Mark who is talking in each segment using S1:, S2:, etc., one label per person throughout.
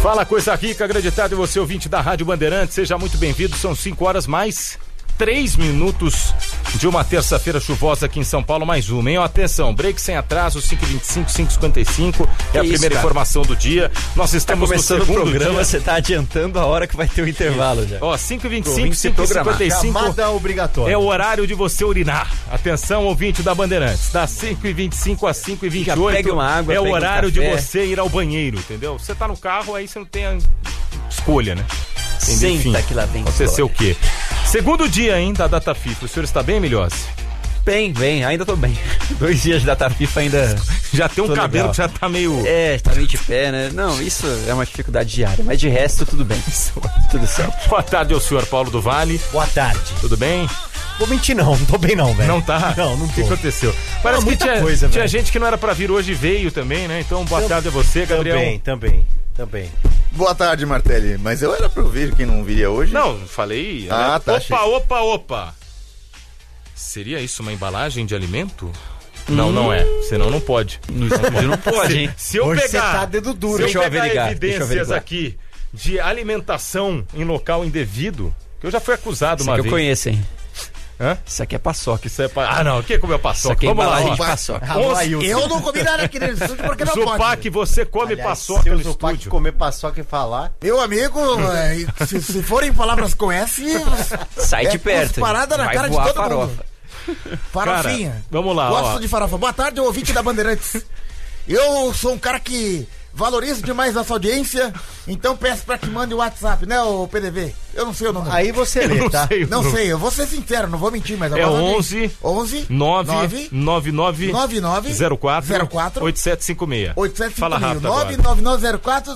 S1: Fala, coisa rica, acreditado em você, ouvinte da Rádio Bandeirantes, seja muito bem-vindo. São 5 horas mais 3 minutos de uma terça-feira chuvosa aqui em São Paulo, mais uma, hein? Atenção, break sem atraso, 5h25, 5h55, é a primeira informação do dia. Nós estamos
S2: começando
S1: no segundo
S2: o programa,
S1: dia.
S2: você tá adiantando a hora que vai ter o intervalo já.
S1: Ó, 5h25, 5h55
S3: chamada obrigatória.
S1: é o horário de você urinar. Atenção, ouvinte da Bandeirantes, das 5h25 às 5h28
S2: pega uma água,
S1: é o
S2: pega um
S1: horário de
S2: café.
S1: você ir ao banheiro, entendeu? Você tá no carro, aí você não tem a escolha, né?
S2: Senta que lá vem
S1: acontecer o quê? Segundo dia, hein, da data FIFA. O senhor está bem, Milhosse?
S2: Bem, ainda tô bem. 2 dias de data FIFA ainda...
S1: Já tem um
S2: tô
S1: cabelo
S2: legal.
S1: que já tá meio...
S2: tá meio de pé, né? Não, isso é uma dificuldade diária, mas de resto tudo bem. Tudo certo.
S1: Boa tarde ao senhor Paulo do Vale.
S3: Boa tarde.
S1: Tudo bem?
S3: Vou mentir não tô bem não, velho.
S1: Não tá?
S3: Não
S1: O que
S3: tô.
S1: aconteceu? Parece que
S3: muita
S1: tinha,
S3: coisa,
S1: tinha
S3: velho.
S1: gente que não era pra vir hoje e veio também, né? Então, boa tarde a você, Gabriel.
S3: Também.
S4: Boa tarde, Martelli. Mas eu era pra ouvir quem não viria hoje?
S1: Não, falei...
S4: Ah, tá,
S1: Opa. Seria isso uma embalagem de alimento? Não é. Senão não pode.
S2: Não pode, hein?
S1: Se eu
S3: Hoje
S1: pegar...
S3: você tá dedo duro.
S1: Se eu
S2: Deixa eu
S1: pegar
S2: averiguar,
S1: evidências aqui de alimentação em local indevido, que eu já fui acusado
S2: Isso
S1: uma
S2: aqui eu
S1: vez.
S2: conheço, hein?
S1: Hã?
S2: Isso aqui é paçoca.
S1: Isso é Ah, não. Quem comeu paçoca?
S2: Isso aqui é
S1: Vamos lá,
S2: embalagem
S1: ó.
S2: de paçoca.
S3: Eu não comi nada aqui nesse estúdio porque não
S1: Zupac,
S3: pode.
S1: você come
S3: Aliás,
S1: paçoca
S3: se
S1: no
S3: o Zupac
S1: estúdio.
S3: comer paçoca e falar...
S5: Meu amigo, se forem palavras com S,
S2: Sai de perto.
S5: Parada na
S2: vai
S5: cara de
S2: voar
S5: todo
S2: farofa.
S5: mundo. Farofinha.
S1: Cara, vamos lá,
S5: Gosto
S1: ó.
S5: de farofa. Boa tarde, ouvinte da Bandeirantes. Eu sou um cara que valorizo demais nossa audiência, então peço pra que mande o WhatsApp, né, o PDV? Eu não sei o número.
S3: Aí você lê, tá?
S5: Não sei, eu vou ser sincero, não vou mentir, mas...
S1: É 11
S5: 99
S1: 04 8756.
S5: 8756.
S1: Fala rápido agora.
S5: 99904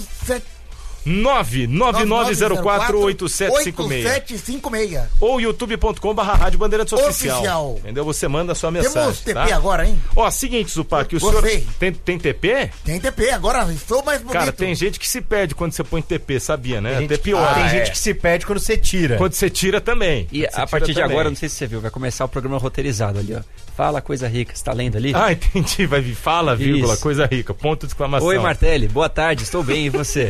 S1: 999048756. Ou youtube.com/Rádio Bandeirantes Oficial. Entendeu? Você manda a sua mensagem.
S5: Temos TP
S1: tá?
S5: agora, hein?
S1: Ó, seguinte, Zupac, o
S5: Gostei.
S1: senhor tem TP?
S5: Tem TP, agora estou mais bonito.
S1: Cara, tem gente que se perde quando você põe TP, sabia, né?
S3: Tem
S1: Até
S3: gente,
S1: pior.
S3: tem gente que se perde quando você tira.
S1: Quando você tira também.
S2: E
S1: Você
S2: a
S1: tira
S2: partir de
S1: também.
S2: agora, não sei se você viu, vai começar o programa roteirizado ali, ó. Fala coisa rica, você tá lendo ali?
S1: Ah, entendi. Vai vir fala, vírgula,
S2: Isso.
S1: coisa rica, ponto de exclamação.
S2: Oi, Martelli, boa tarde, estou bem, e você?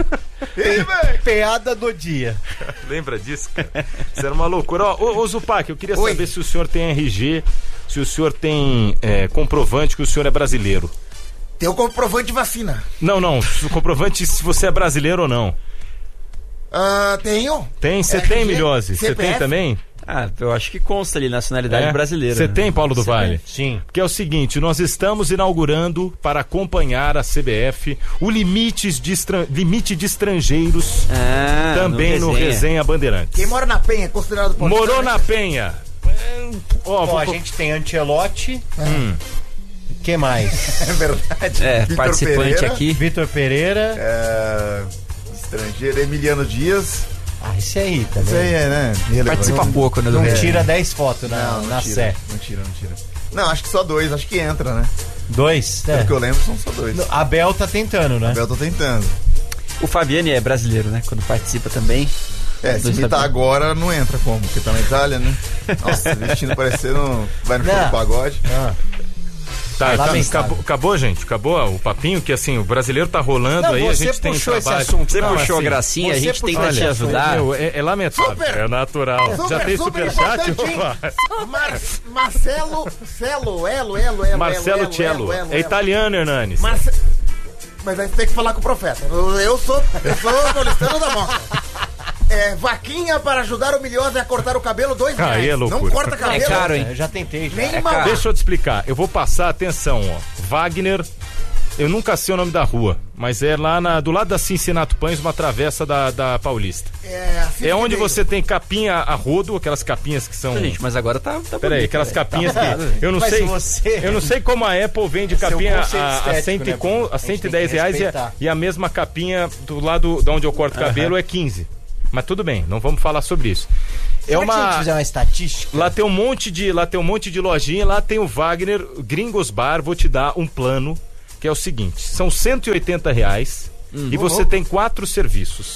S3: Piada do dia.
S1: Lembra disso, cara? Isso era uma loucura. Ó, ô Zupac, eu queria saber se o senhor tem RG, se o senhor tem comprovante que o senhor é brasileiro.
S5: Tem o comprovante de vacina.
S1: Não, o comprovante se você é brasileiro ou não.
S5: Tenho.
S1: Tem? Você
S5: RG,
S1: tem, Milhose? Você
S5: CPF?
S1: tem também?
S2: Ah, eu acho que consta ali nacionalidade brasileira.
S1: Você
S2: né?
S1: tem, Paulo do Vale?
S3: Sim.
S1: Que é o seguinte, nós estamos inaugurando, para acompanhar a CBF, o limite de estrangeiros também no Resenha Bandeirantes.
S5: Quem mora na Penha é considerado paulistano.
S1: Morou na Penha.
S3: Ó, a gente tem Ancelotti. Que mais?
S5: É verdade.
S4: Vitor
S2: Participante
S4: Pereira.
S2: aqui.
S3: Vitor Pereira.
S4: Estrangeiro, Emiliano Dias.
S3: Esse aí também.
S4: Isso aí é, né?
S2: Participa pouco, né? Do
S3: Não
S2: Resenha.
S3: tira 10 fotos
S4: Não
S3: na
S4: tira,
S3: Sé.
S4: Não tira. Não, acho que só 2, acho que entra, né?
S3: 2?
S4: Pelo que eu lembro, são só 2.
S3: A Bel tá tentando, né?
S4: Eu tô tentando.
S2: O Fabiani é brasileiro, né? Quando participa também.
S4: Se imitar agora, não entra como? Porque tá na Itália, né? Nossa, vestindo parecendo... Vai no show do pagode.
S1: Tá,
S3: lamentável.
S1: acabou, gente? Acabou o papinho que assim, o brasileiro tá rolando,
S3: Não,
S1: aí a
S3: você
S1: gente tem
S3: puxou esse
S1: trabalho.
S3: assunto.
S2: Você
S1: Não,
S2: puxou
S1: assim,
S2: a gracinha, a
S3: você
S2: gente
S3: puxou
S2: tenta
S3: esse
S2: te
S3: assunto.
S2: ajudar.
S1: Meu, é lamentável,
S5: Super.
S1: é natural. Já tem superchat?
S5: importante, hein? Marcelo Cello,
S1: Marcelo Cello. É italiano, Hernanes.
S5: Mas aí tem que falar com o profeta. Eu sou paulistano da moca. Vaquinha para ajudar o Milhosa a cortar o cabelo, R$2.
S1: Aí é loucura.
S5: Não corta cabelo.
S2: É caro, hein?
S3: Eu já tentei. Já.
S5: Nem
S2: É
S5: mal.
S2: caro.
S1: Deixa eu te explicar. Eu vou passar, atenção, ó. Wagner, eu nunca sei o nome da rua, mas é lá do lado da Cincinato Pães, uma travessa da Paulista.
S5: Assim
S1: É onde
S5: que veio.
S1: você tem capinha a rodo, aquelas capinhas que são...
S2: Gente, mas agora tá
S1: Peraí,
S2: bonito,
S1: aquelas
S2: velho.
S1: capinhas
S2: Tá
S1: que...
S2: bonito.
S1: Eu não
S3: Mas
S1: sei.
S3: você-
S1: Eu não sei como a Apple vende
S3: Seu
S1: capinha
S3: conceito
S1: a
S3: estético, né, Bruno? A gente tem que
S1: R$110
S3: respeitar.
S1: e a mesma capinha do lado de onde eu corto o cabelo é 15. Mas tudo bem, não vamos falar sobre isso.
S3: Será que a gente fizer uma estatística?
S1: Lá tem um monte de lojinha, lá tem o Wagner Gringos Bar, vou te dar um plano, que é o seguinte, são R$180 e você tem 4 serviços.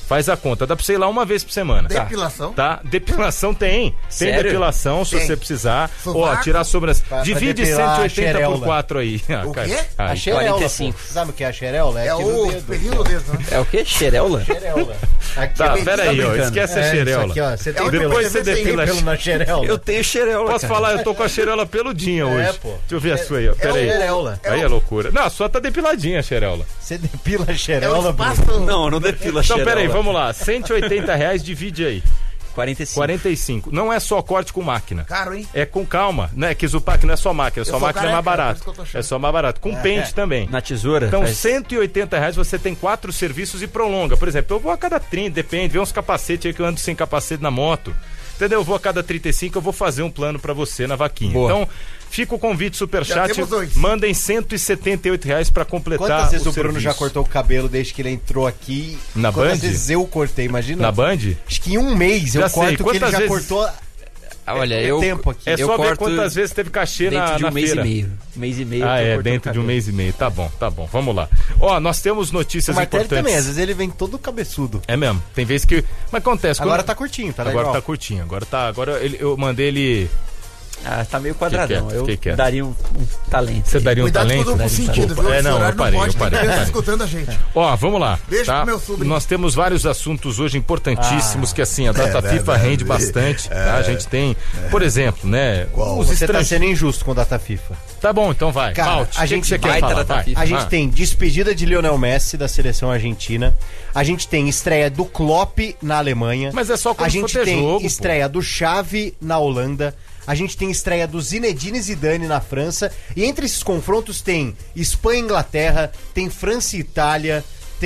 S1: Faz a conta. Dá pra você ir lá uma vez por semana.
S5: Depilação?
S1: Tá? Depilação tem. Tem
S2: Sério?
S1: depilação se
S5: Tem.
S1: você precisar.
S5: Sovaco?
S1: Tirar a sobrancelha.
S3: Pra
S1: Divide
S3: depilar a
S1: 180 por
S3: xereula.
S1: 4 aí.
S5: O quê?
S3: A
S1: Aí.
S3: xereula,
S2: 45.
S3: pô. Sabe o que é a xereula?
S5: É
S3: aqui no
S5: o
S3: dedo.
S5: pelinho do dedo, né?
S2: É o quê? Xereula?
S3: Xereula. Aqui
S1: Tá,
S3: é
S1: pera aí, ó.
S2: brincando.
S1: Esquece a
S3: isso
S1: xereula.
S3: aqui, ó. Você tem
S5: onde
S3: pelo,
S1: Depois você
S3: tem
S1: depila.
S3: pelo na xereula.
S2: Eu tenho xereula,
S1: Posso
S2: cara.
S1: falar? Eu tô com a xereula peludinha hoje.
S3: pô.
S1: Deixa eu ver a sua aí, ó. Pera aí.
S3: xereula.
S1: Aí é loucura. Não, a sua tá depiladinha, a xereula.
S3: Você depila a
S5: É o
S3: xereula, Bruno.
S5: espaço.
S2: Não depila a
S1: Então,
S2: xereula.
S1: pera aí, vamos lá. R$180, divide aí.
S2: 45.
S1: 45. Não é só corte com máquina.
S5: Caro, hein?
S1: É com calma, né? Que Zupac não é só máquina. Só
S5: sou
S1: máquina é mais
S5: careca,
S1: barato.
S5: por isso que eu tô achando.
S1: É só mais barato. Com pente também.
S2: Na tesoura?
S1: Então,
S2: faz-
S1: R$180 você tem 4 serviços e prolonga. Por exemplo, eu vou a cada 30, depende. Vê uns capacetes aí que eu ando sem capacete na moto. Entendeu? Eu vou a cada 35, eu vou fazer um plano pra você na vaquinha.
S2: Boa.
S1: Então, fica o convite superchat.
S5: temos 2.
S1: Mandem R$178 pra completar
S3: Quantas vezes o
S1: serviço.
S3: Bruno já cortou o cabelo desde que ele entrou aqui?
S1: Na
S3: Quantas
S1: Band?
S3: vezes eu cortei, imagina?
S1: Na Band?
S3: Acho que em um mês eu
S1: Já sei.
S3: corto que ele
S1: Quantas
S3: já
S1: vezes-
S3: cortou
S2: Olha, eu...
S3: tempo aqui.
S1: É
S2: Eu
S1: só ver
S2: corto
S1: quantas vezes teve cachê
S2: dentro
S1: na,
S2: de
S1: na
S2: um mês
S1: feira.
S2: e meio. Mês e meio.
S1: Ah,
S2: eu tô
S1: é,
S2: cortando
S1: dentro de um
S2: cabelo.
S1: mês e meio. Tá bom. Vamos lá. Ó, nós temos
S3: O
S1: notícias
S3: Martelli
S1: importantes.
S3: também, às vezes ele vem todo cabeçudo.
S1: É mesmo. Tem vezes que. Mas acontece.
S3: Agora
S1: quando-
S3: tá curtinho, tá
S1: Agora
S3: legal.
S1: tá curtinho. Agora eu mandei ele.
S2: Ah, tá meio quadradão.
S1: Que que é?
S2: Eu daria um talento.
S1: Você
S2: aí.
S1: daria um
S5: Cuidado com o
S1: talento?
S5: duplo sentido, viu?
S1: É,
S5: Esse
S1: não,
S5: horário
S1: eu parei.
S5: pode, tem criança
S1: parei.
S5: escutando a gente.
S1: Ó, vamos lá.
S5: Beijo
S1: tá?
S5: pro meu sobrinho.
S1: Nós temos vários assuntos hoje importantíssimos que assim, a data FIFA rende bastante. Tá? A gente tem, por exemplo, né? Os
S3: Você tá
S1: estrangeiros.
S3: sendo injusto com a data FIFA.
S1: Tá bom, então vai.
S3: Cara,
S1: Malte,
S3: a
S1: o que
S3: gente
S1: que você
S2: vai
S1: quer falar?
S2: data
S1: Vai.
S2: FIFA.
S3: A gente tem despedida de Lionel Messi da seleção argentina. A gente tem estreia do Klopp na Alemanha.
S1: Mas é só quando
S3: A gente
S1: for ter
S3: tem
S1: jogo, pô.
S3: estreia do Xavi na Holanda. A gente tem estreia do Zinedine Zidane na França. E entre esses confrontos tem Espanha e Inglaterra, tem França e Itália,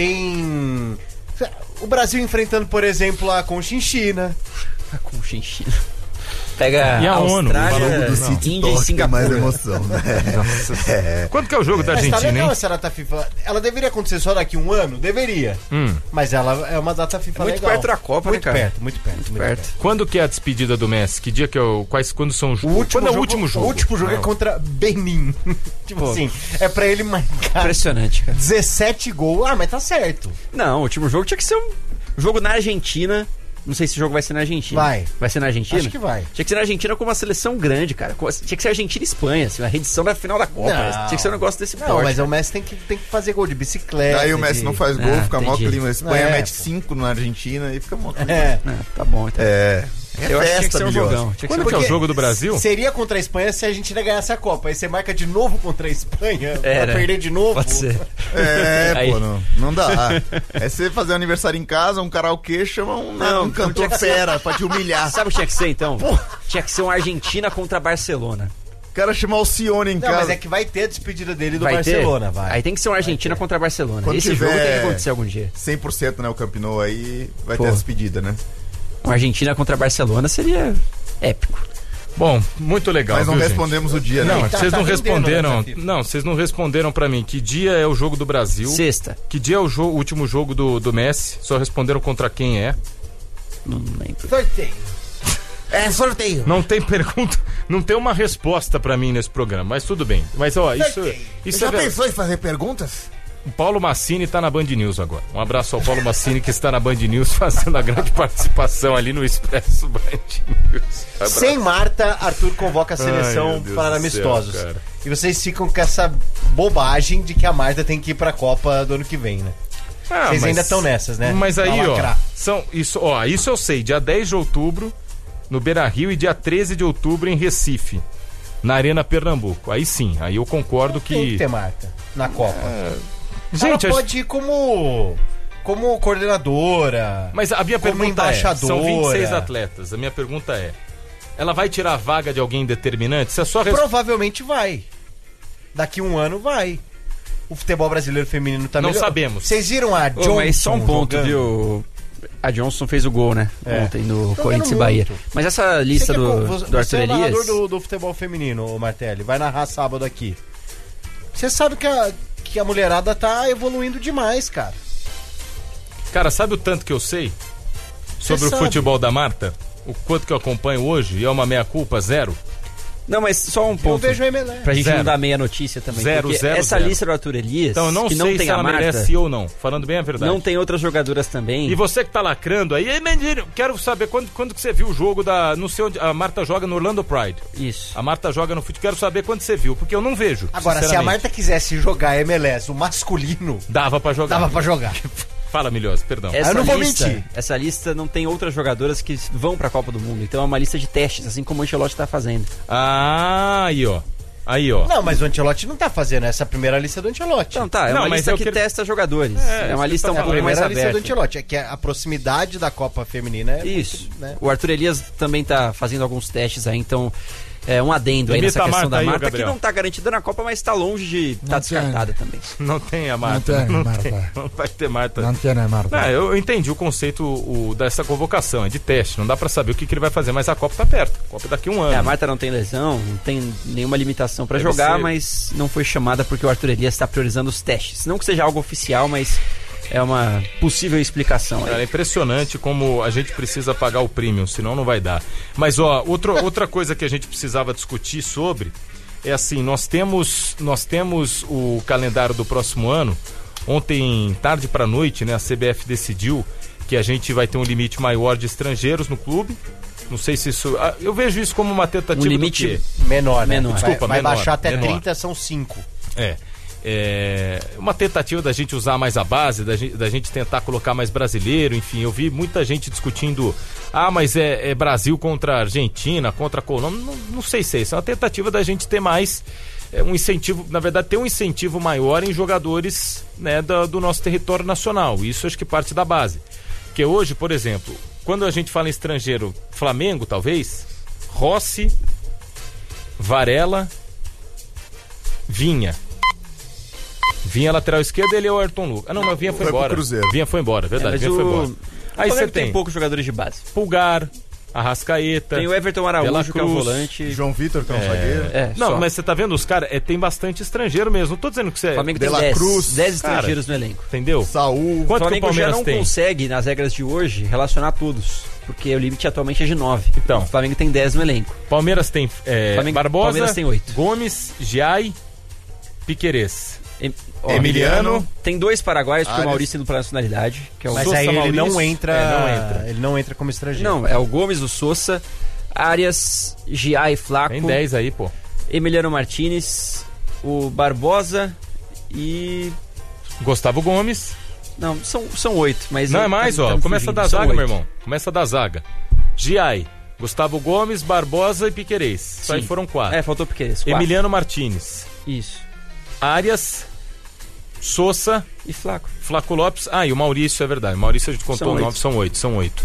S3: tem o Brasil enfrentando, por exemplo, a Conchinchina.
S2: Com xixi. Pega
S1: E a ONU?
S2: Austrália,
S1: O jogo do
S4: City
S2: Índia e
S4: Talk tem mais
S2: Singapura.
S4: emoção, né?
S1: Quando que é o jogo da
S3: Mas tá
S1: Argentina,
S3: legal
S1: hein?
S3: essa data FIFA. Ela deveria acontecer só daqui a um ano? Deveria. Mas ela é uma data FIFA
S2: Muito
S3: legal.
S2: perto da Copa,
S3: muito
S2: né, cara?
S3: perto, muito perto, muito
S2: perto.
S3: perto.
S1: Quando que é a despedida do Messi? Que dia que é o. Quando são os
S3: O último
S1: Quando é o
S3: jogo,
S1: último jogo?
S3: O último jogo é
S1: Não.
S3: contra Benin. Tipo
S2: Pô.
S3: assim, é pra ele marcar
S2: Impressionante, cara.
S3: 17 gols. Ah, mas tá certo.
S2: Não, o último jogo tinha que ser um jogo na Argentina. Não sei se o jogo vai ser na Argentina.
S3: Vai.
S2: Vai ser na Argentina?
S3: Acho que vai.
S2: Tinha que ser na Argentina com uma seleção grande, cara. Tinha que ser Argentina e Espanha, assim, uma reedição da final da Copa.
S3: Não.
S2: Tinha que ser um negócio desse
S3: Não,
S2: porte.
S3: mas o Messi tem que fazer gol de bicicleta.
S4: Aí o Messi
S3: de-
S4: não faz gol,
S2: Ah,
S4: fica mó
S2: entendi.
S4: clima. A Espanha
S3: É,
S4: mete
S3: pô.
S4: 5 na Argentina e fica mó clima.
S3: É.
S2: Ah, tá bom, então.
S4: É.
S2: Eu acho que tinha que
S4: festa,
S2: ser um
S4: bilhões.
S2: jogão. Tinha que ser
S1: Quando
S2: um
S1: que é o
S3: Porque
S1: jogo do Brasil?
S3: Seria contra a Espanha se a Argentina ganhasse a Copa. Aí você marca de novo contra a Espanha
S2: Era.
S3: pra perder de novo.
S2: Pode ser.
S4: É,
S2: Aí.
S4: pô, não dá. É você fazer um aniversário em casa, um karaokê, chama um
S2: Não,
S4: cantor
S2: tinha que ser-
S4: fera pra te humilhar.
S2: Sabe o que tinha que ser, então? Tinha que ser uma Argentina contra Barcelona.
S4: O cara chamar o Cione em
S3: Não,
S4: casa.
S3: mas é que vai ter a despedida dele do
S2: Vai
S3: Barcelona,
S2: ter?
S3: vai.
S2: Aí tem que ser uma Argentina contra Barcelona.
S4: Quando
S2: Esse
S4: tiver-
S2: jogo tem que acontecer algum dia.
S4: 100%, né, o Camp Nou aí, vai
S2: Pô.
S4: ter a despedida, né?
S2: Uma Argentina contra Barcelona seria épico.
S1: Bom, muito legal.
S4: Mas não
S1: viu, gente?
S4: respondemos o dia,
S1: Não,
S4: né?
S3: Tá-
S1: vocês
S3: tá
S1: não
S3: rendendo,
S1: responderam.
S3: né, Fafito?
S1: Não, vocês não responderam pra mim. Que dia é o jogo do Brasil?
S2: Sexta.
S1: Que dia é o último jogo do Messi? Só responderam contra quem é.
S2: Não lembro.
S5: Sorteio. É, sorteio.
S1: Não tem pergunta, não tem uma resposta pra mim nesse programa, mas tudo bem. Mas ó, isso
S5: Já
S1: é ver-
S5: pensou em fazer perguntas?
S1: O Paulo Massini tá na Band News agora. Um abraço ao Paulo Massini que está na Band News fazendo a grande participação ali no Expresso Band News. Abraço.
S3: Sem Marta, Arthur convoca a
S1: Ai, meu
S3: seleção
S1: Deus
S3: para
S1: do
S3: amistosos.
S1: céu, cara.
S3: E vocês ficam com essa bobagem de que a Marta tem que ir pra Copa do ano que vem, né?
S1: Ah,
S3: Vocês
S1: mas-
S3: ainda estão nessas, né?
S1: Mas
S3: Pra
S1: aí, ó,
S3: lacrar.
S1: isso eu sei, dia 10 de outubro no Beira-Rio e dia 13 de outubro em Recife, na Arena Pernambuco. Aí sim, aí eu concordo
S3: Tem que
S1: que...
S3: ter Marta na Copa.
S1: Gente,
S3: ela pode ir como coordenadora.
S1: mas a minha
S3: como
S1: pergunta é, são
S3: embaixadora.
S1: 26 atletas, a minha pergunta é, ela vai tirar a vaga de alguém determinante? Se a sua
S3: Provavelmente vai. Daqui um ano vai. O futebol brasileiro feminino tá
S1: Não
S3: melhor.
S1: sabemos.
S3: Vocês viram a Johnson
S2: Mas só um ponto,
S3: jogando?
S2: viu? A Johnson fez o gol, né?
S3: É.
S2: Ontem no
S3: Jogando
S2: Corinthians e
S3: muito.
S2: Bahia. Mas essa lista
S3: Você que
S2: do
S3: você
S2: Arthur
S3: é narrador
S2: Elias...
S3: do futebol feminino, ô Martelli. Vai narrar sábado aqui. Você sabe que a mulherada tá evoluindo demais, cara.
S1: Cara, sabe o tanto que eu sei sobre o
S3: sabe.
S1: futebol da Marta? O quanto que eu acompanho hoje, e é uma meia-culpa, zero?
S2: Não, mas só um ponto.
S3: Eu vejo o MLS.
S2: Pra gente
S1: Zero.
S2: não dar meia notícia também.
S1: Zero,
S2: porque
S1: zero,
S2: essa
S1: zero.
S2: lista do Arthur Elias,
S1: Então eu não
S2: que
S1: sei
S2: não tem
S1: se
S2: a
S1: ela
S2: Marta,
S1: merece ou não, falando bem a verdade.
S2: não tem outras jogadoras também.
S1: E você que tá lacrando aí, Menino, quero saber quando que você viu o jogo da... Não sei onde... A Marta joga no Orlando Pride.
S2: Isso.
S1: A Marta joga no futebol. Quero saber quando você viu, porque eu não vejo.
S3: Agora, se a
S1: sinceramente.
S3: Marta quisesse jogar MLS, o masculino,
S1: Dava pra jogar.
S3: dava pra jogar.
S1: Fala, Milhosa, perdão.
S3: eu não vou mentir.
S2: Essa lista não tem outras jogadoras que vão pra Copa do Mundo. Então é uma lista de testes, assim como o Ancelotti tá fazendo.
S1: Ah, aí, ó. Aí, ó.
S3: Não, mas o Ancelotti não tá fazendo essa primeira lista do Ancelotti.
S2: Então tá, é
S1: Não,
S2: uma
S1: mas
S2: lista
S1: eu
S2: que
S1: quero-
S2: testa jogadores. É uma lista um
S3: É a
S2: pouco mais
S3: primeira lista do
S2: aberta.
S3: Ancelotti, é que a proximidade da Copa Feminina é
S2: Isso.
S3: muito, né?
S2: O Arthur Elias também tá fazendo alguns testes aí, então é um adendo aí
S1: Imita
S2: nessa
S1: a
S2: questão
S1: Marta
S2: da
S1: aí, ô,
S2: Marta, que
S1: Gabriel.
S2: não tá garantida na Copa, mas tá longe de estar descartada também.
S1: Não tem a Marta.
S6: Não tem,
S1: Não
S6: Marta.
S1: Não vai ter Marta.
S6: Não tem, né, Marta?
S1: Não, eu entendi o conceito dessa convocação, é de teste, não dá pra saber o que ele vai fazer, mas a Copa tá perto, a Copa é daqui a um ano.
S2: A Marta não tem lesão, não tem nenhuma limitação pra
S1: Deve
S2: jogar,
S1: ser.
S2: mas não foi chamada porque o Arthur Elias tá priorizando os testes. Não que seja algo oficial, mas é uma possível explicação
S1: Cara, é
S2: aí.
S1: impressionante como a gente precisa pagar o premium, senão não vai dar. Mas, ó, outra coisa que a gente precisava discutir sobre é assim, nós temos o calendário do próximo ano. Ontem, tarde pra noite, né, a CBF decidiu que a gente vai ter um limite maior de estrangeiros no clube. Não sei se isso... eu vejo isso como uma tentativa
S2: Um limite
S1: do quê?
S3: Menor, né?
S2: Menor.
S1: Desculpa,
S3: vai
S1: menor,
S3: baixar até
S1: menor.
S3: 30, são 5.
S1: É uma tentativa da gente usar mais a base, da gente tentar colocar mais brasileiro, enfim, eu vi muita gente discutindo, mas é Brasil contra Argentina, contra Colômbia, não sei se é isso, é uma tentativa da gente ter mais um incentivo, na verdade ter um incentivo maior em jogadores, né, do nosso território nacional, isso acho que parte da base, porque hoje, por exemplo, quando a gente fala em estrangeiro, Flamengo talvez, Rossi, Varela, Vinha, lateral esquerda, ele é o Ayrton Lucas. Não, mas Vinha foi
S4: Foi pro
S1: embora.
S4: Cruzeiro.
S1: Vinha foi embora, verdade,
S2: Mas
S1: Vinha foi embora.
S2: o
S1: Aí você
S2: Flamengo
S1: tem
S2: poucos jogadores de base.
S1: Pulgar, Arrascaeta.
S2: Tem o Everton Araújo,
S1: Dela
S2: que é um
S1: Cruz,
S2: volante.
S4: João Vitor, que é um zagueiro.
S1: Não,
S2: só.
S1: mas você tá vendo os caras, tem bastante estrangeiro mesmo. Não tô dizendo que você
S2: O Flamengo tem
S4: De La
S2: 10
S4: Cruz,
S2: estrangeiros no elenco.
S1: entendeu?
S4: Saul.
S2: O
S1: Quanto que o
S2: Flamengo já
S1: Palmeiras
S2: não
S1: tem?
S2: consegue, nas regras de hoje, relacionar todos. Porque o limite atualmente é de 9.
S1: Então.
S2: O Flamengo tem 10 no elenco.
S1: Palmeiras tem Barbosa,
S2: Palmeiras tem 8.
S1: Gomes, Giai, Piquerez.
S4: Emiliano.
S2: Tem 2 paraguaios, porque o
S4: Arias.
S2: Maurício indo pra nacionalidade. Que é o
S3: Mas
S1: Sousa
S3: aí ele
S1: Maurício,
S3: não entra,
S1: não entra.
S3: ele não entra como estrangeiro.
S2: Não, é o Gomes, o Sousa, Arias, Giai, Flaco,
S1: Tem 10 aí, pô.
S2: Emiliano Martinez, o Barbosa e...
S1: Gustavo Gomes.
S2: Não, são 8, mas...
S1: Não é mais,
S2: tá
S1: ó.
S2: me
S1: Começa
S2: fugindo,
S1: da
S2: são
S1: zaga,
S2: 8.
S1: meu irmão. Começa da zaga. Giai, Gustavo Gomes, Barbosa e Piquerez. Só aí
S2: Sim.
S1: foram 4.
S2: Faltou Piqueires, 4.
S1: Emiliano Martinez.
S2: Isso.
S1: Arias, Sousa,
S2: E Flaco.
S1: Flaco Lopes. E o Maurício, é verdade. Maurício a gente contou
S2: São
S1: 9, são 8.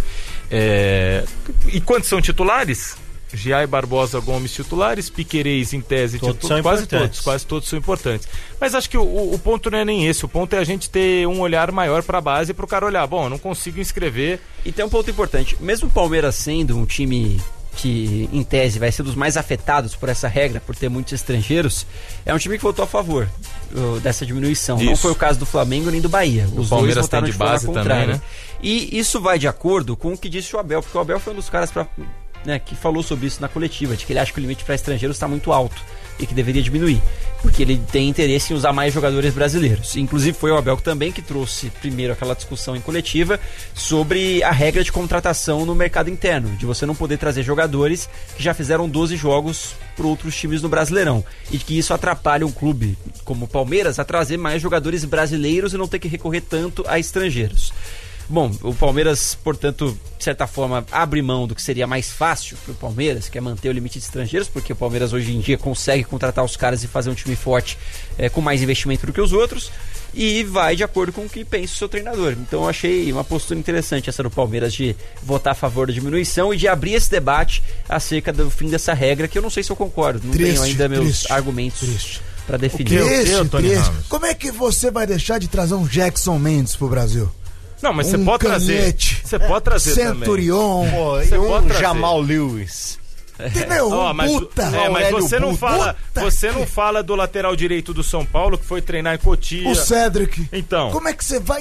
S1: E quantos são titulares? Giai, Barbosa, Gomes titulares, Piquerez em tese
S3: Todos
S1: titulares.
S3: são
S1: Quase
S3: importantes.
S1: todos, quase todos são importantes. Mas acho que o ponto não é nem esse. O ponto é a gente ter um olhar maior pra base e pro cara olhar. Bom, eu não consigo inscrever.
S2: E tem um ponto importante. Mesmo o Palmeiras sendo um time que, em tese, vai ser dos mais afetados por essa regra, por ter muitos estrangeiros, é um time que votou a favor dessa diminuição. Não
S1: Isso.
S2: foi o caso do Flamengo nem do Bahia. Os
S1: Palmeiras
S2: dois votaram
S1: tem de
S2: forma
S1: base também,
S2: contrária.
S1: né?
S2: E isso vai de acordo com o que disse o Abel, porque o Abel foi um dos caras que falou sobre isso na coletiva, de que ele acha que o limite para estrangeiros está muito alto e que deveria diminuir, porque ele tem interesse em usar mais jogadores brasileiros. Inclusive foi o Abel também que trouxe primeiro aquela discussão em coletiva sobre a regra de contratação no mercado interno, de você não poder trazer jogadores que já fizeram 12 jogos para outros times no Brasileirão, e que isso atrapalha um clube como o Palmeiras a trazer mais jogadores brasileiros e não ter que recorrer tanto a estrangeiros. Bom, o Palmeiras, portanto, de certa forma, abre mão do que seria mais fácil para o Palmeiras, que é manter o limite de estrangeiros, porque o Palmeiras hoje em dia consegue contratar os caras e fazer um time forte com mais investimento do que os outros, e vai de acordo com o que pensa o seu treinador. Então eu achei uma postura interessante essa do Palmeiras de votar a favor da diminuição e de abrir esse debate acerca do fim dessa regra, que eu não sei se eu concordo, não tenho ainda meus argumentos para definir.
S1: Tony Ramos?
S6: Como é que você vai deixar de trazer um Jackson Mendes pro Brasil?
S1: Não, mas você
S6: Um
S1: pode trazer.
S6: Canhete.
S1: Você pode trazer
S6: Centurion.
S3: Pô,
S1: Você
S3: e
S1: pode
S3: um
S1: trazer.
S3: Jamal Lewis.
S6: Entendeu?
S1: Ó, mas
S6: Puta.
S1: mas
S3: Aurélio
S1: você não
S3: Buta.
S1: fala, você não fala do lateral direito do São Paulo que foi treinar em Cotia.
S6: O Cedric.
S1: Então,
S6: Como é que você vai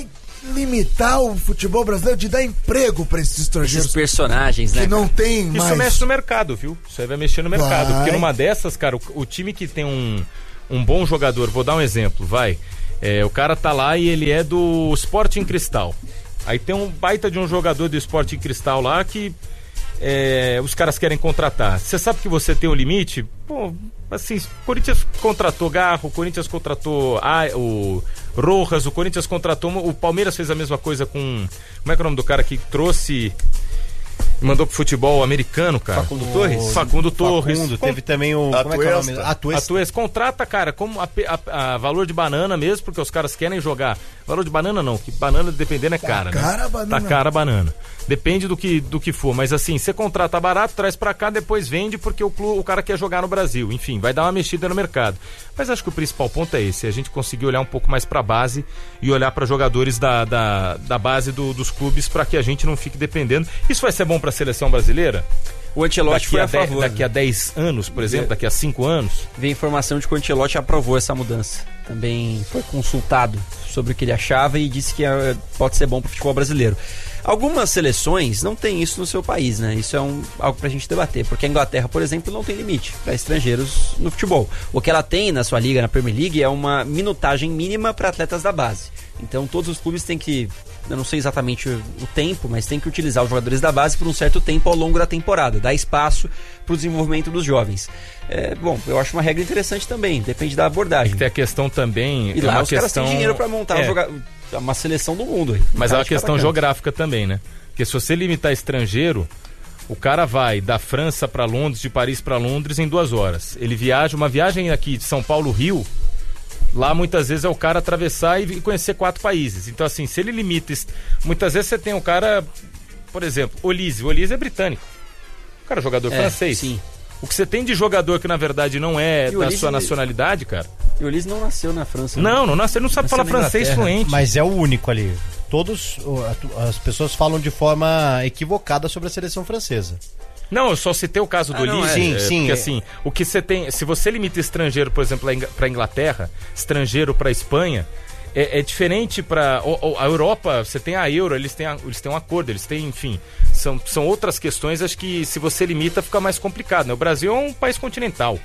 S6: limitar o futebol brasileiro, de dar emprego pra esses estrangeiros
S2: Esses personagens, né?
S6: que não tem
S1: Isso
S6: mais.
S1: mexe no mercado, viu? Isso aí vai mexer no mercado.
S6: Vai.
S1: Porque numa dessas, cara, o time que tem um bom jogador, vou dar um exemplo, vai. O cara tá lá e ele é do Sporting Cristal. Aí tem um baita de um jogador do Sporting Cristal lá que os caras querem contratar. Você sabe que você tem um limite? Pô, assim, o Corinthians contratou Garro, o Corinthians contratou o Rojas, o Corinthians contratou, o Palmeiras fez a mesma coisa com, como é que é o nome do cara que trouxe, mandou pro futebol americano, cara?
S2: Facundo Torres?
S1: Facundo Torres.
S3: Teve também o... Como é que é o nome?
S1: Atuesta. Contrata, cara, como a valor de banana mesmo, porque os caras querem jogar. Valor de banana não, que banana dependendo é cara, né?
S6: Cara, banana.
S1: Tá cara a banana. Depende do que for, mas assim, você contrata barato, traz pra cá, depois vende porque o cara quer jogar no Brasil. Enfim, vai dar uma mexida no mercado. Mas acho que o principal ponto é esse, a gente conseguir olhar um pouco mais pra base e olhar pra jogadores da base dos clubes pra que a gente não fique dependendo. Isso vai ser bom pra seleção brasileira?
S2: O Ancelotti foi a favor.
S1: Daqui a 10 anos, por exemplo, daqui a 5 anos?
S2: Veio informação de que o Ancelotti aprovou essa mudança. Também foi consultado sobre o que ele achava e disse que pode ser bom para o futebol brasileiro. Algumas seleções não têm isso no seu país, né? Isso é algo pra gente debater, porque a Inglaterra, por exemplo, não tem limite para estrangeiros no futebol. O que ela tem na sua liga, na Premier League, é uma minutagem mínima para atletas da base. Então todos os clubes têm que, eu não sei exatamente o tempo, mas tem que utilizar os jogadores da base por um certo tempo ao longo da temporada, dar espaço para o desenvolvimento dos jovens. Bom, eu acho uma regra interessante também, depende da abordagem.
S1: Tem a questão também...
S2: E lá os caras têm dinheiro para montar uma seleção do mundo.
S1: Mas é uma questão geográfica também, né? Porque se você limitar estrangeiro, o cara vai da França para Londres, de Paris para Londres em 2 horas. Ele viaja, uma viagem aqui de São Paulo, Rio... Lá muitas vezes é o cara atravessar e conhecer 4 países. Então assim, se ele limita... Muitas vezes você tem um cara... Por exemplo, Olise. O Olise é britânico. O cara é jogador francês.
S2: Sim.
S1: O que você tem de jogador que na verdade não é da sua nacionalidade, cara...
S2: E o Olise não nasceu na França.
S1: Não nasceu, ele não sabe falar francês fluente.
S3: Mas é o único ali. As pessoas falam de forma equivocada sobre a seleção francesa.
S1: Não, eu só citei o caso do Olise.
S3: Sim.
S1: Porque assim, o que você tem... Se você limita estrangeiro, por exemplo, pra Inglaterra, estrangeiro pra Espanha, é diferente pra... A Europa, você tem a Euro, eles têm um acordo, eles têm, enfim... São outras questões, acho que se você limita fica mais complicado, né? O Brasil é um país continental.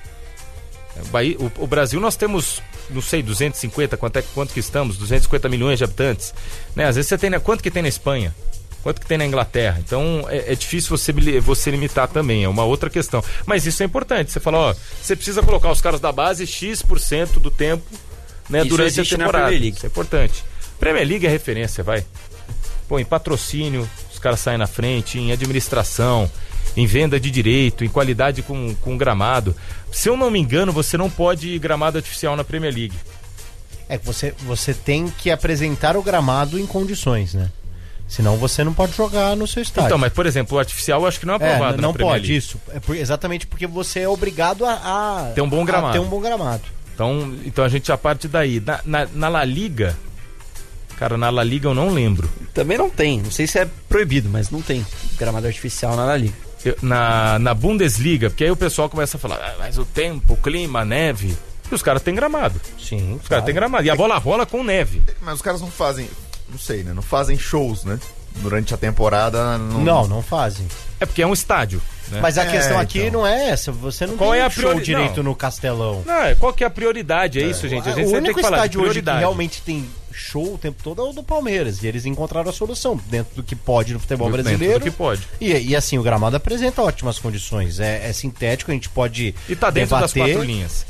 S1: O Brasil nós temos, não sei, 250, quanto que estamos? 250 milhões de habitantes. Né? Às vezes você tem... Quanto que tem na Espanha? Quanto que tem na Inglaterra? Então é difícil você limitar também, é uma outra questão. Mas isso é importante, você fala, você precisa colocar os caras da base X% do tempo, né, durante a temporada. Isso é importante. Premier League é referência, vai. Pô, em patrocínio, os caras saem na frente, em administração, em venda de direito, em qualidade com gramado. Se eu não me engano, você não pode ir gramado artificial na Premier League.
S3: Você tem que apresentar o gramado em condições, né? Senão você não pode jogar no seu estádio.
S1: Então, mas por exemplo, o artificial eu acho que não é aprovado
S3: não
S1: na Premier
S3: pode,
S1: League.
S3: isso. Exatamente porque você é obrigado a
S1: ter um bom gramado. Então a gente já parte daí. Na La Liga, cara, na La Liga eu não lembro.
S2: Também não tem, não sei se é proibido, mas não tem gramado artificial na La Liga.
S1: Na Bundesliga, porque aí o pessoal começa a falar, mas o tempo, o clima, a neve, e os caras têm gramado.
S3: Sim,
S1: os caras têm gramado. E a bola rola com neve.
S4: Mas os caras não fazem... Não sei, né? Não fazem shows, né? Durante a temporada...
S3: Não fazem.
S1: É porque é um estádio, né?
S3: Mas a questão aqui não é essa. Você não tem show direito no Castelão.
S1: Não, qual que é a prioridade? É isso, gente. A gente
S3: o único
S1: tem que falar de
S3: estádio hoje que
S1: prioridade.
S3: realmente tem show o tempo todo é o do Palmeiras. E eles encontraram a solução dentro do que pode no futebol brasileiro.
S1: Dentro do que pode.
S3: E assim, o gramado apresenta ótimas condições. É sintético, a gente pode
S1: e tá dentro
S3: debater,
S1: das 4 linhas.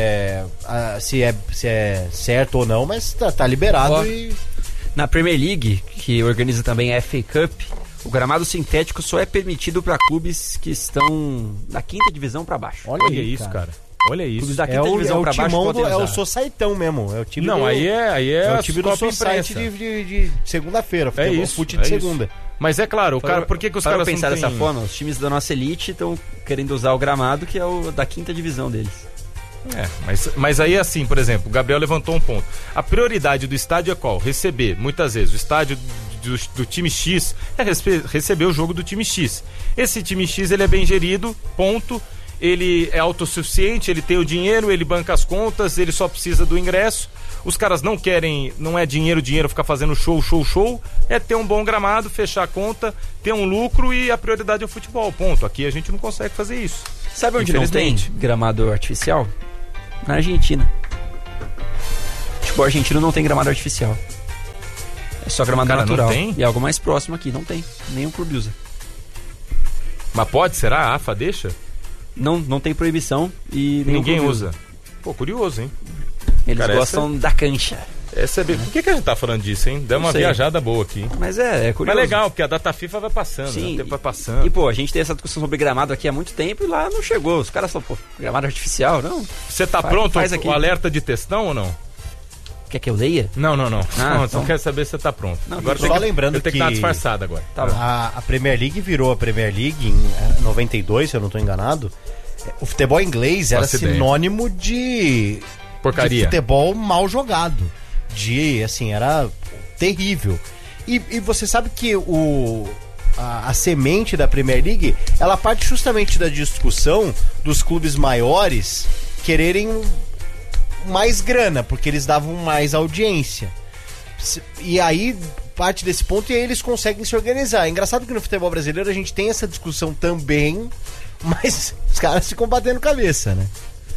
S3: Se é certo ou não, mas tá liberado.
S2: Na Premier League, que organiza também a FA Cup, o gramado sintético só é permitido para clubes que estão da 5ª divisão para baixo.
S1: Olha isso, cara. Olha isso.
S2: Clubes da 5ª divisão para baixo podem usar.
S3: É o Societão mesmo. É o time
S1: é
S3: o time do Society de segunda-feira.
S1: É isso.
S3: Fute de segunda.
S1: Mas é claro, por que os caras
S2: pensar dessa forma? Os times da nossa elite estão querendo usar o gramado que é o da 5ª divisão deles.
S1: Mas aí assim, por exemplo, o Gabriel levantou um ponto. A prioridade do estádio é qual? Receber, muitas vezes, o estádio do time X é receber o jogo do time X. Esse time X, ele é bem gerido, ponto. Ele é autossuficiente, ele tem o dinheiro, ele banca as contas, ele só precisa do ingresso. Os caras não querem, não é dinheiro ficar fazendo show, é ter um bom gramado, fechar a conta, ter um lucro e a prioridade é o futebol, ponto. Aqui a gente não consegue fazer isso.
S2: Sabe onde não tem gramado artificial? Na Argentina. O futebol argentino não tem gramado artificial. É só gramado natural.
S1: Não tem?
S2: E algo mais próximo aqui, não tem. Nenhum clube usa.
S1: Mas pode? Será? A AFA deixa?
S2: Não tem proibição e
S1: ninguém usa. Pô, curioso, hein?
S2: Eles gostam da cancha.
S1: Por que a gente tá falando disso, hein? Deu uma viajada boa aqui.
S2: Mas é curioso.
S1: Mas legal, porque a data FIFA vai passando,
S2: sim,
S1: o tempo vai passando.
S2: E, pô, a gente tem essa discussão sobre gramado aqui há muito tempo e lá não chegou. Os caras falam, pô, gramado artificial, não?
S1: Você tá pronto o alerta de textão ou não?
S2: Quer que eu leia?
S1: Não.
S2: Então...
S1: Só quero saber se você tá pronto.
S3: Não, agora só lembrando que...
S1: Eu tenho que estar disfarçado agora.
S3: Tá bom. A Premier League virou a Premier League em 92, se eu não tô enganado. O futebol inglês era sinônimo de...
S1: porcaria.
S3: De futebol mal jogado. Era terrível. E você sabe que a semente da Premier League, ela parte justamente da discussão dos clubes maiores quererem mais grana, porque eles davam mais audiência. E aí, parte desse ponto, e aí eles conseguem se organizar. É engraçado que no futebol brasileiro a gente tem essa discussão também, mas os caras ficam batendo cabeça, né?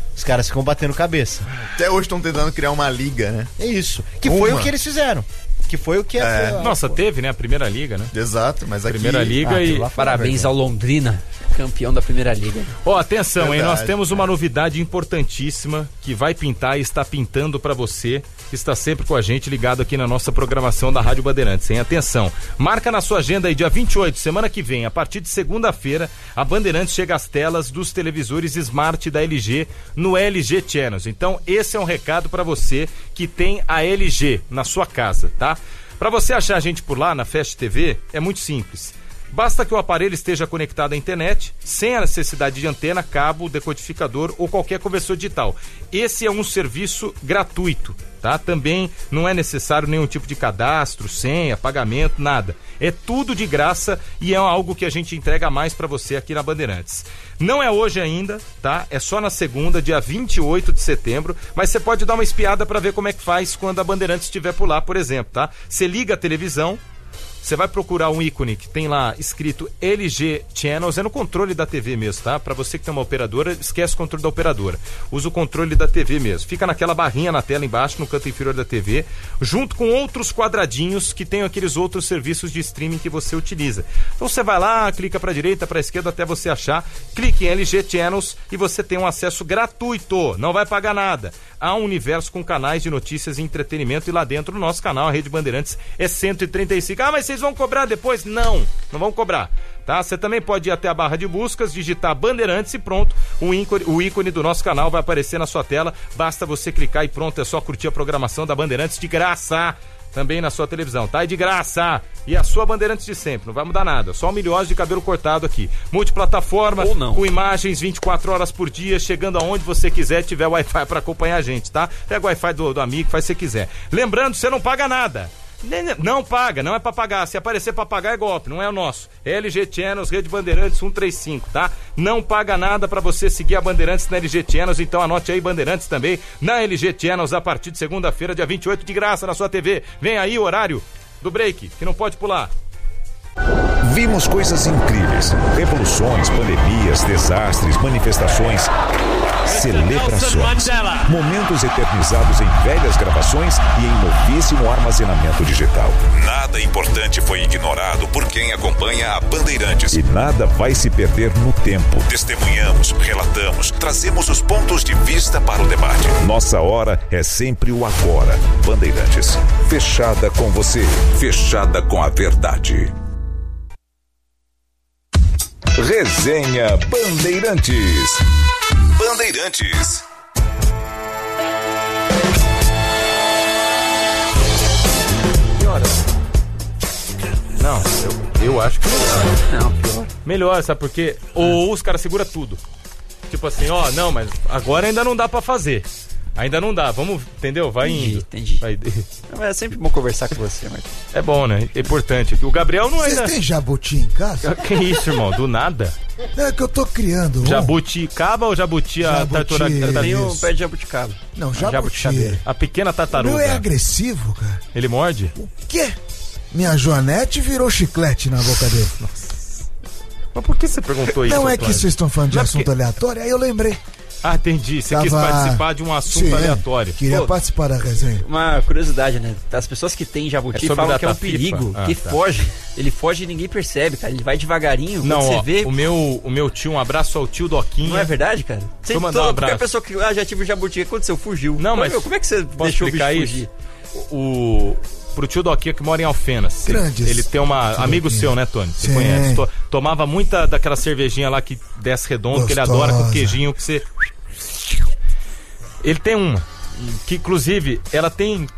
S4: Até hoje estão tentando criar uma liga, né?
S3: É isso. Que foi o que eles fizeram. Que foi o que...
S1: Nossa, teve, né? A Primeira Liga, né?
S4: Exato, mas aqui...
S1: Primeira Liga e...
S2: Parabéns ao Londrina, campeão da Primeira Liga.
S1: Atenção, hein? Nós temos uma novidade importantíssima que vai pintar e está pintando pra você que está sempre com a gente ligado aqui na nossa programação da Rádio Bandeirantes, hein? Atenção, marca na sua agenda aí, dia 28, semana que vem, a partir de segunda-feira, a Bandeirantes chega às telas dos televisores Smart da LG no LG Channels. Então, esse é um recado pra você que tem a LG na sua casa, tá? Pra você achar a gente por lá, na Fast TV, é muito simples. Basta que o aparelho esteja conectado à internet, sem a necessidade de antena, cabo, decodificador ou qualquer conversor digital. Esse é um serviço gratuito, tá? Também não é necessário nenhum tipo de cadastro, senha, pagamento, nada. É tudo de graça e é algo que a gente entrega mais para você aqui na Bandeirantes. Não é hoje ainda, tá? É só na segunda, dia 28 de setembro, mas você pode dar uma espiada para ver como é que faz quando a Bandeirantes estiver por lá, por exemplo, tá? Você liga a televisão, você vai procurar um ícone que tem lá escrito LG Channels, é no controle da TV mesmo, tá? Pra você que tem uma operadora, esquece o controle da operadora. Usa o controle da TV mesmo. Fica naquela barrinha na tela embaixo, no canto inferior da TV, junto com outros quadradinhos que tem aqueles outros serviços de streaming que você utiliza. Então você vai lá, clica pra direita, pra esquerda, até você achar, clique em LG Channels e você tem um acesso gratuito, não vai pagar nada. Há um universo com canais de notícias e entretenimento e lá dentro o nosso canal, a Rede Bandeirantes, é 135. Mas vocês vão cobrar depois? Não vão cobrar, tá? Você também pode ir até a barra de buscas, digitar Bandeirantes e pronto, o ícone do nosso canal vai aparecer na sua tela, basta você clicar e pronto, é só curtir a programação da Bandeirantes de graça, também na sua televisão, tá? E de graça, e a sua Bandeirantes de sempre, não vai mudar nada, só 1 milhose de cabelo cortado aqui, multiplataforma, com imagens 24 horas por dia, chegando aonde você quiser, tiver Wi-Fi pra acompanhar a gente, tá? Pega o Wi-Fi do amigo, faz o que você quiser. Lembrando, você não paga nada. Não paga, não é pra pagar. Se aparecer pra pagar é golpe, não é o nosso. LG Channels, Rede Bandeirantes 135, tá? Não paga nada pra você seguir a Bandeirantes na LG Channels, então anote aí Bandeirantes também na LG Channels a partir de segunda-feira, dia 28, de graça na sua TV. Vem aí o horário do break, que não pode pular.
S7: Vimos coisas incríveis, revoluções, pandemias, desastres, manifestações, celebrações, momentos eternizados em velhas gravações e em novíssimo armazenamento digital. Nada importante foi ignorado por quem acompanha a Bandeirantes. E nada vai se perder no tempo. Testemunhamos, relatamos, trazemos os pontos de vista para o debate. Nossa hora é sempre o agora. Bandeirantes, fechada com você, fechada com a verdade. Resenha Bandeirantes. Bandeirantes.
S1: Não, eu acho que
S2: não. Pior.
S1: Melhor, sabe por quê? Ou os caras seguram tudo. Tipo assim, não, mas agora ainda não dá pra fazer. Ainda não dá, vamos, entendeu? Vai indo.
S2: Entendi.
S1: Vai...
S2: Não, é sempre bom conversar com você, Marcos.
S1: É bom, né? É importante. O Gabriel não
S6: Vocês
S1: ainda...
S6: têm jabuti em casa?
S1: Que isso, irmão? Do nada?
S6: É que eu tô criando.
S1: Jabuticaba ou jabuti a
S6: Jabuti,
S1: tartaruga?
S2: Tem um
S6: Isso.
S2: pé de jabuticaba.
S6: Não,
S2: Jabuticabeira.
S6: jabuti.
S1: A pequena
S6: O
S1: tartaruga.
S6: meu é agressivo, cara.
S1: Ele morde?
S6: O quê? Minha Joanete virou chiclete na boca dele.
S1: Mas por que você perguntou isso?
S6: Não é que
S1: Antônio?
S6: vocês estão falando de
S1: Não é
S6: assunto
S1: porque-
S6: aleatório, aí eu lembrei.
S1: Ah, entendi. Você quis
S6: Tava-
S1: participar de um assunto
S6: Sim,
S1: aleatório.
S6: Queria
S2: Pô.
S6: participar da resenha.
S2: Uma curiosidade, né? As pessoas que têm
S1: É
S2: jabuti
S1: sobre
S2: falam que é um
S1: data FIFA?
S2: perigo,
S1: Ah,
S2: que
S1: tá.
S2: foge. Ele foge e ninguém percebe, cara. Ele vai devagarinho,
S1: Não,
S2: quando
S1: ó,
S2: você vê...
S1: o meu tio, um abraço ao tio Doquinha.
S2: Não é verdade, cara?
S1: Deixa eu mandar um abraço.
S2: Qualquer pessoa que já tive o jabuti, o que aconteceu? Fugiu.
S1: Não, mas
S2: Como é que você
S1: Posso
S2: deixou o bicho
S1: explicar
S2: fugir?
S1: isso? Pro tio Doquinha que mora em Alfenas.
S6: Grandes.
S1: Ele tem uma...
S6: Tio
S1: Amigo
S6: Doquinha.
S1: seu, né, Tony? Você
S6: Sim.
S1: conhece. Tomava muita daquela cervejinha lá que desce redondo, que ele adora com
S6: Gostosa.
S1: queijinho que você... Ele tem uma, que inclusive ela tem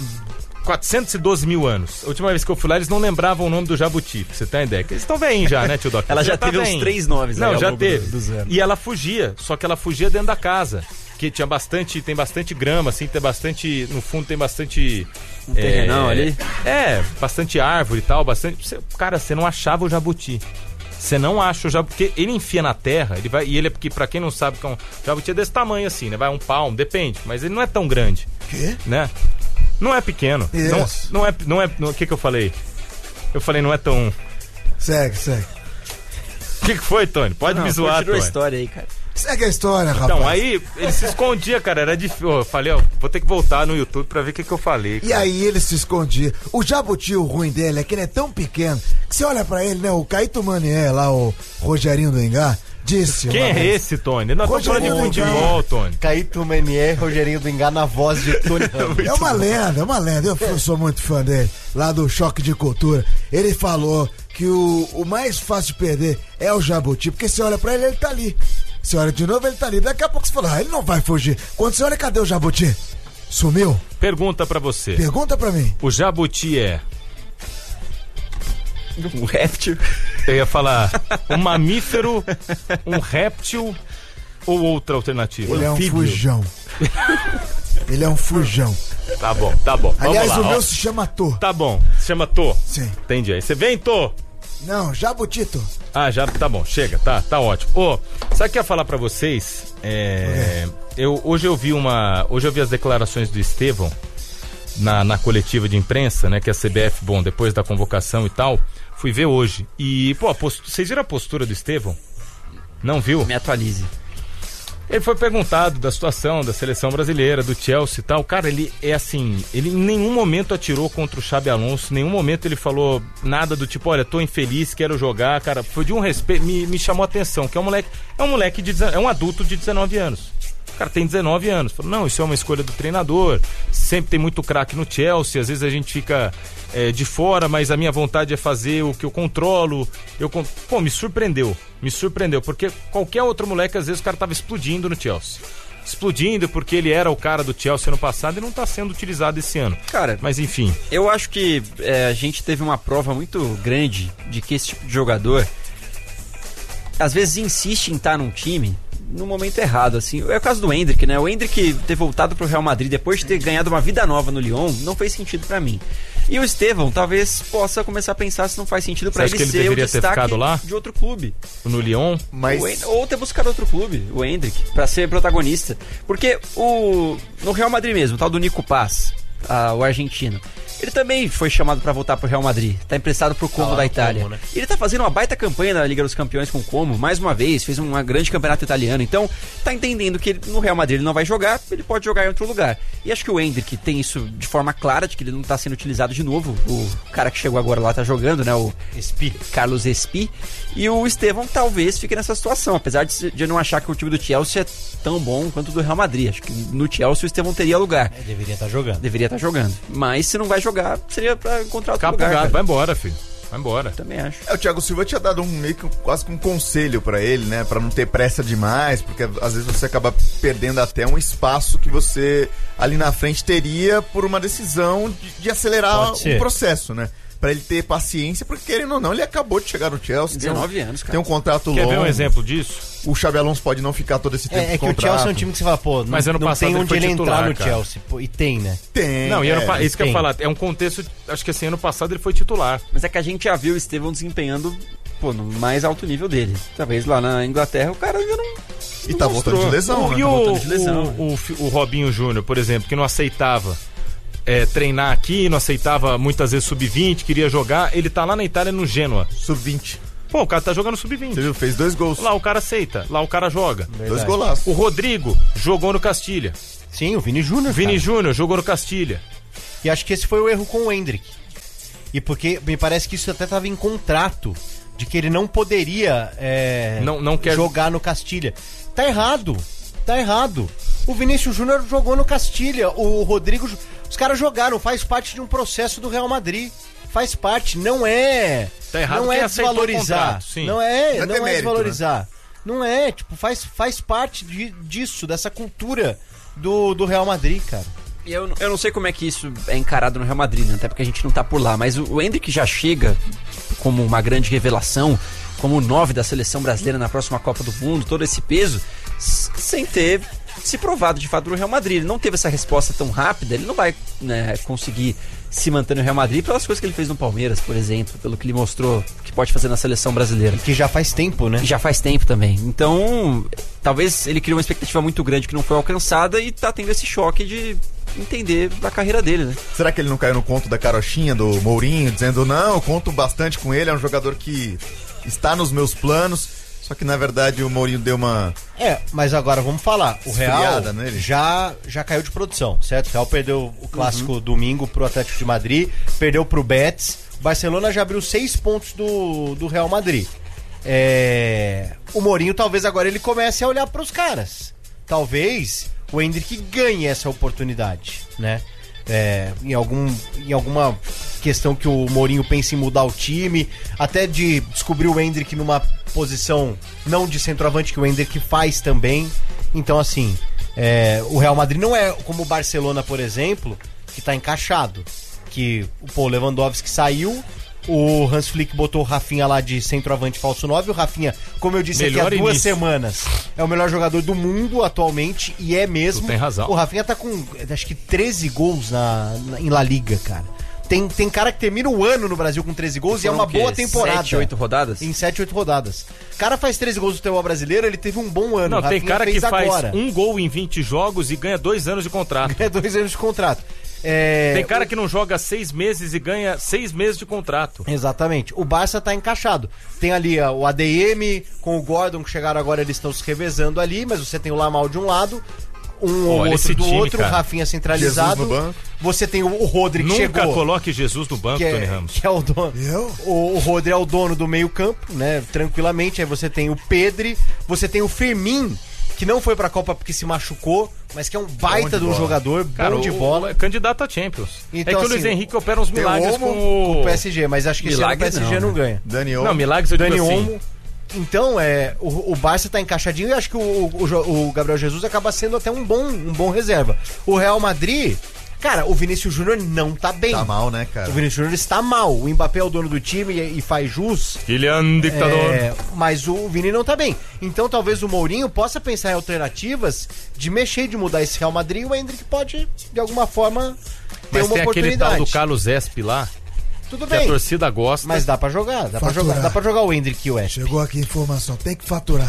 S1: 412 mil anos. A última vez que eu fui lá, eles não lembravam o nome do jabuti, pra você ter uma ideia. Eles estão velhinhos já, né, tio Doc?
S2: Ela já teve uns
S1: velhinho.
S2: 3 nomes aí
S1: Não,
S2: ao
S1: já
S2: longo
S1: teve.
S2: dos anos.
S1: E ela fugia, só que ela fugia dentro da casa. Que tinha tem bastante grama, assim, tem bastante. No fundo tem bastante.
S2: Um terrenão ali?
S1: Bastante árvore e tal, bastante. Cara, você não achava o jabuti. Você não acha o jabuti, porque ele enfia na terra, ele vai, e ele é porque, pra quem não sabe, o jabuti é desse tamanho assim, né? Vai um palmo, depende, mas ele não é tão grande.
S6: Quê?
S1: Né? Não é pequeno.
S6: Isso.
S1: Não é. O que eu falei? Eu falei, não é tão.
S6: Segue.
S1: O que foi, Tony? Pode me zoar,
S2: Continua a
S1: Tony.
S2: história aí, cara.
S6: Segue a história, rapaz.
S1: Então, aí ele se escondia, cara, era difícil. Eu falei, ó, vou ter que voltar no YouTube pra ver o que eu falei.
S6: E
S1: cara.
S6: aí ele se escondia. O jabuti, o ruim dele é que ele é tão pequeno que você olha pra ele, né? O Caíto Manier lá, o Rogerinho do Engar, disse...
S1: Quem
S6: uma
S1: é
S6: vez-
S1: esse, Tony? Nós estamos falando de
S6: Rogerinho
S1: futebol, Tony.
S3: Caíto Manier, Rogerinho do Engar na voz de Tony Ramos.
S6: É uma lenda. Eu sou muito fã dele, lá do Choque de Cultura. Ele falou que o mais fácil de perder é o jabuti, porque você olha pra ele, ele tá ali. Você olha de novo, ele tá ali. Daqui a pouco você fala, ele não vai fugir. Quando você olha, cadê o jabuti? Sumiu?
S1: Pergunta pra você.
S6: Pergunta pra mim.
S1: O jabuti é...
S2: Um réptil.
S1: Eu ia falar um mamífero, um réptil ou outra alternativa?
S6: Ele é um
S2: Anfíbio.
S6: fujão. Ele é um fujão.
S1: Tá bom. Vamos
S6: Aliás,
S1: lá,
S6: o
S1: ó.
S6: meu se chama Tô.
S1: Tá bom. Se chama Tô.
S6: Sim.
S1: Entendi. Aí você vem, Tô.
S6: Não, jabutito.
S1: Ah, já tá bom, chega, tá ótimo. Ô, sabe o que eu ia falar pra vocês? Hoje eu vi as declarações do Estevão na coletiva de imprensa, né? Que a CBF, bom, depois da convocação e tal, fui ver hoje. E, pô, vocês viram a postura do Estevão? Não viu?
S2: Me atualize.
S1: Ele foi perguntado da situação da seleção brasileira, do Chelsea e tal. Cara, ele é assim, ele em nenhum momento atirou contra o Xabi Alonso, em nenhum momento ele falou nada do tipo, olha, tô infeliz, quero jogar. Cara, foi de um respeito, me chamou a atenção, que é um adulto de 19 anos. O cara tem 19 anos. Falou, não, isso é uma escolha do treinador. Sempre tem muito craque no Chelsea. Às vezes a gente fica de fora, mas a minha vontade é fazer o que eu controlo. Pô, me surpreendeu. Porque qualquer outro moleque, às vezes, o cara tava explodindo no Chelsea. Explodindo porque ele era o cara do Chelsea ano passado e não tá sendo utilizado esse ano.
S2: Cara,
S1: mas enfim.
S2: Eu acho que a gente teve uma prova muito grande de que esse tipo de jogador às vezes insiste em estar num time no momento errado, assim. É o caso do Endrick, né? O Endrick ter voltado pro Real Madrid depois de ter ganhado uma vida nova no Lyon não fez sentido pra mim. E o Estevão talvez possa começar a pensar se não faz sentido pra
S1: Você acha
S2: ele
S1: que ele
S2: ser o
S1: deveria ter
S2: destaque
S1: ficado lá?
S2: de outro clube.
S1: No Lyon?
S4: Mas
S2: Ou ter buscado outro clube, o Endrick, pra ser protagonista. Porque no Real Madrid mesmo, o tal do Nico Paz, o argentino, ele também foi chamado pra voltar pro Real Madrid. Tá emprestado pro Como da Itália.
S3: Como, né?
S2: Ele tá fazendo uma baita campanha na Liga dos Campeões com o Como, mais uma vez, fez um grande campeonato italiano. Então, tá entendendo que no Real Madrid ele não vai jogar, ele pode jogar em outro lugar. E acho que o Endrick tem isso de forma clara, de que ele não tá sendo utilizado de novo. O cara que chegou agora lá tá jogando, né? O Carlos Espi. E o Estevão talvez fique nessa situação, apesar de eu não achar que o time do Chelsea é tão bom quanto o do Real Madrid. Acho que no Chelsea o Estevão teria lugar.
S3: Deveria estar jogando.
S2: Deveria estar jogando. Mas se não vai jogar, seria pra encontrar outro
S1: Capo
S2: lugar.
S1: gato,
S2: Cara.
S1: vai embora, filho. Vai embora.
S2: Também acho.
S4: o Thiago Silva tinha dado meio que quase que um conselho pra ele, né? Pra não ter pressa demais, porque às vezes você acaba perdendo até um espaço que você ali na frente teria por uma decisão de acelerar
S3: Pode ser.
S4: o processo, né? Pra ele ter paciência, porque querendo ou não, ele acabou de chegar no Chelsea.
S2: 19 anos, cara.
S4: Tem um contrato
S1: Quer
S4: longo.
S1: ver um exemplo disso?
S4: o Xabi Alonso pode não ficar todo esse tempo de
S3: que
S4: contrato.
S3: o Chelsea é um time que você fala, pô,
S1: Mas ano
S3: não
S1: passado
S3: tem
S1: ele
S3: onde
S1: foi
S3: ele
S1: titular,
S3: entrar no
S1: cara.
S3: Chelsea. Pô, e tem, né?
S4: Tem.
S1: Não, e isso que eu ia
S3: tem.
S1: falar, é um contexto, acho que assim, ano passado ele foi titular.
S2: Mas é que a gente já viu o Estevão desempenhando, pô, no mais alto nível dele. Talvez lá na Inglaterra o cara ainda não.
S4: E tá voltando de lesão,
S1: E
S4: né?
S1: o,
S2: voltando de lesão,
S1: o Robinho Júnior, por exemplo, que não aceitava treinar aqui, não aceitava muitas vezes sub-20, queria jogar, ele tá lá na Itália no Genoa.
S4: Sub-20.
S1: Pô, o cara tá jogando
S4: Você
S1: sub-20.
S4: viu? Fez 2 gols.
S1: Lá o cara aceita, lá o cara joga.
S4: 2 golaços.
S1: O Rodrigo jogou no Castilha.
S3: Sim, o Vini Júnior.
S1: Vini
S3: cara.
S1: Júnior jogou no Castilha.
S3: E acho que esse foi o erro com o Endrick. E porque me parece que isso até tava em contrato, de que ele não poderia
S1: Não quer
S3: jogar no Castilha. Tá errado. O Vinícius Júnior jogou no Castilha, o Rodrigo... Os caras jogaram, faz parte de um processo do Real Madrid. Faz parte, não é...
S1: Tá errado
S3: não
S1: quem
S3: é
S1: aceitou o
S3: desvalorizar.
S1: contrato, sim.
S3: Não
S4: Não
S3: é
S4: é demérito,
S3: desvalorizar. Não é, tipo, faz parte disso, dessa cultura do Real Madrid, cara.
S2: E eu não sei como é que isso é encarado no Real Madrid, né? Até porque a gente não tá por lá. Mas o Endrick já chega como uma grande revelação, como o 9 da seleção brasileira na próxima Copa do Mundo, todo esse peso, sem ter se provado de fato no Real Madrid. Ele não teve essa resposta tão rápida, ele não vai, né, conseguir se manter no Real Madrid pelas coisas que ele fez no Palmeiras, por exemplo, pelo que ele mostrou que pode fazer na seleção brasileira.
S3: Que já faz tempo, né?
S2: E já faz tempo também. Então, talvez ele criou uma expectativa muito grande que não foi alcançada e tá tendo esse choque de entender a carreira dele, né?
S4: Será que ele não caiu no conto da carochinha do Mourinho, dizendo, não, eu conto bastante com ele, é um jogador que está nos meus planos, só que na verdade o Mourinho deu uma...
S3: Mas agora vamos falar. O Real
S4: Esfriada nele.
S3: já caiu de produção, certo? O Real perdeu o clássico domingo pro Atlético de Madrid, perdeu pro Betis. O Barcelona já abriu 6 pontos do Real Madrid. O Mourinho talvez agora ele comece a olhar pros caras. Talvez o Endrick ganhe essa oportunidade, né? Em alguma questão que o Mourinho pense em mudar o time, até de descobrir o Endrick numa posição não de centroavante, que o Endrick faz também. Então, assim, o Real Madrid não é como o Barcelona, por exemplo, que tá encaixado. Que o Lewandowski saiu, o Hans Flick botou o Rafinha lá de centroavante falso 9. O Rafinha, como eu disse
S1: Melhor
S3: aqui há 2
S1: início.
S3: semanas, é o melhor jogador do mundo atualmente, e é mesmo.
S1: Tu tem razão.
S3: O Rafinha tá com, acho que 13 gols em La Liga, cara. Tem cara que termina o ano no Brasil com 13 gols e é uma boa temporada.
S2: 7, 8 rodadas?
S3: Em 7, 8 rodadas. O cara faz 13 gols no futebol brasileiro, ele teve um bom ano.
S1: Não,
S3: O
S1: tem
S3: Rafinha
S1: cara que
S3: fez
S1: faz
S3: agora.
S1: 1 gol em 20 jogos e ganha 2 anos de contrato.
S3: É 2 anos de contrato.
S1: Tem cara que não joga 6 meses e ganha 6 meses de contrato.
S3: Exatamente. O Barça tá encaixado. Tem ali o ADM com o Gordon, que chegaram agora, eles estão se revezando ali, mas você tem o Lamal de um lado, ou
S1: Olha
S3: outro
S1: esse
S3: do
S1: time,
S3: outro, o
S1: cara.
S3: Rafinha centralizado.
S4: Jesus no banco.
S3: Você tem o Rodri que
S1: Nunca
S3: chegou.
S1: coloque Jesus no banco,
S3: Que
S1: Tony
S3: é,
S1: Ramos.
S3: que é o dono.
S6: Eu?
S3: O Rodri é o dono do meio campo, né? Tranquilamente. Aí você tem o Pedri, você tem o Firmin, que não foi pra Copa porque se machucou, mas que é um baita de um
S4: bola.
S3: jogador,
S1: Cara,
S3: bom de bola.
S1: é candidato a Champions.
S3: Então,
S1: é que o
S3: assim,
S1: Luiz Henrique opera uns
S3: Tem
S1: milagres
S3: Olmo
S1: com
S3: o PSG, mas acho que esse ano o
S2: Milagres
S3: PSG
S2: não,
S3: não ganha.
S4: Dani Olmo.
S1: Não, milagres eu digo
S3: Dani
S1: assim.
S3: Olmo. Então, o Barça tá encaixadinho e acho que o Gabriel Jesus acaba sendo até um bom reserva. O Real Madrid, cara, o Vinícius Júnior não tá bem.
S4: Tá mal, né, cara?
S3: O Vinícius Júnior está mal. O Mbappé é o dono do time e faz jus.
S1: Kylian Dictador.
S3: Mas o Vini não tá bem. Então talvez o Mourinho possa pensar em alternativas de mexer, de mudar esse Real Madrid. E o Endrick pode, de alguma forma, ter
S1: Mas
S3: uma
S1: tem aquele
S3: oportunidade.
S1: tal do Carlos Esp lá,
S3: Tudo
S1: que a
S3: bem.
S1: torcida gosta.
S3: Mas dá pra jogar,
S6: Faturar.
S3: dá pra jogar o Endrick e o Esp.
S6: Chegou aqui a informação, tem que faturar.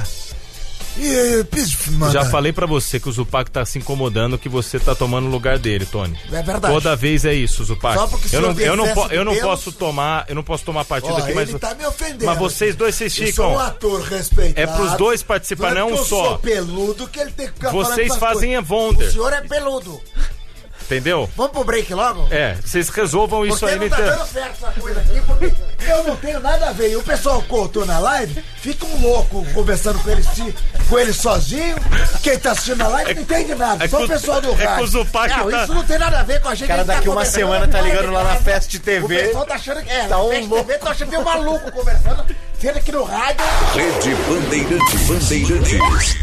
S6: E manda.
S1: Já falei pra você que o Zupac tá se incomodando que você tá tomando o lugar dele, Tony.
S6: É verdade.
S1: Toda vez é isso, Zupac.
S6: Só porque o
S1: Eu não,
S6: senhor
S1: eu não,
S6: tem
S1: po-
S6: excesso
S1: eu não
S6: de
S1: posso
S6: pelos.
S1: tomar partido
S6: Ó,
S1: aqui, mas
S6: ele tá me ofendendo.
S1: mas vocês dois vocês
S6: Eu sou um
S1: ficam.
S6: ator respeitado.
S1: É pros dois participar, não é um
S6: eu
S1: só.
S6: sou peludo que ele tem que ficar falando
S1: Vocês
S6: essas
S1: fazem
S6: coisas.
S1: a Wonder.
S6: O senhor é peludo.
S1: Entendeu?
S6: Vamos pro break logo?
S1: Vocês resolvam isso
S6: Porque
S1: aí
S6: não
S1: no
S6: tá
S1: inter-
S6: dando certo essa coisa aqui, porque eu não tenho nada a ver. E o pessoal que cortou na live fica um louco conversando com ele sozinho. Quem tá assistindo a live não entende nada. Só o pessoal do rádio.
S1: É que o Zupac
S6: Não,
S1: tá-
S6: isso não tem nada a ver com a gente.
S3: O cara
S6: a gente
S3: daqui
S6: tá
S3: uma
S6: conversando,
S3: semana tá
S6: fora
S3: ligando
S6: de
S3: lá na
S6: casa.
S3: Festa TV.
S6: O pessoal tá achando que
S3: Tá
S6: na
S3: um
S6: Festa
S3: louco.
S6: TV, tô achando que tem um maluco conversando. Sendo aqui no rádio.
S7: Rede Bandeirantes.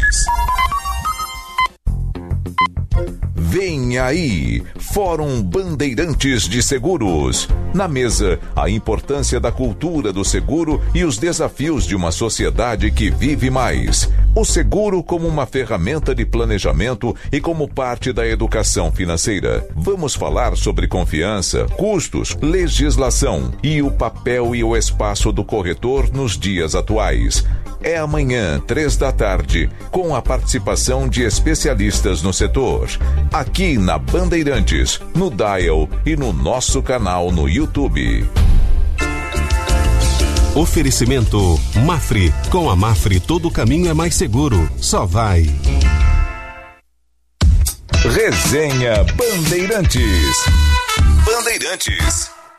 S7: Vem aí, Fórum Bandeirantes de Seguros. Na mesa, a importância da cultura do seguro e os desafios de uma sociedade que vive mais. O seguro como uma ferramenta de planejamento e como parte da educação financeira. Vamos falar sobre confiança, custos, legislação e o papel e o espaço do corretor nos dias atuais. É amanhã, 15h, com a participação de especialistas no setor. Aqui na Bandeirantes, no Dial e no nosso canal no YouTube.
S8: Oferecimento Mafre. Com a Mafre todo caminho é mais seguro. Só vai.
S7: Resenha Bandeirantes. Bandeirantes.